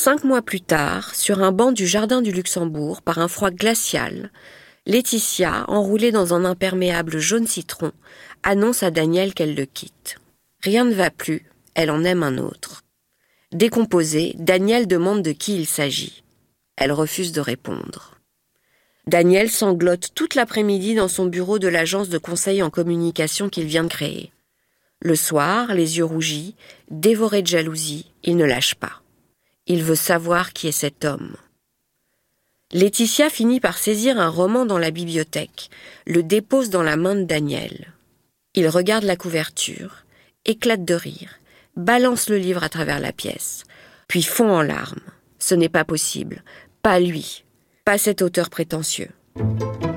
5 mois plus tard, sur un banc du jardin du Luxembourg, par un froid glacial, Laetitia, enroulée dans un imperméable jaune citron, annonce à Daniel qu'elle le quitte. Rien ne va plus, elle en aime un autre. Décomposée, Daniel demande de qui il s'agit. Elle refuse de répondre. Daniel sanglote toute l'après-midi dans son bureau de l'agence de conseil en communication qu'il vient de créer. Le soir, les yeux rougis, dévoré de jalousie, il ne lâche pas. Il veut savoir qui est cet homme. Laetitia finit par saisir un roman dans la bibliothèque, le dépose dans la main de Daniel. Il regarde la couverture, éclate de rire, balance le livre à travers la pièce, puis fond en larmes. Ce n'est pas possible, pas lui, pas cet auteur prétentieux.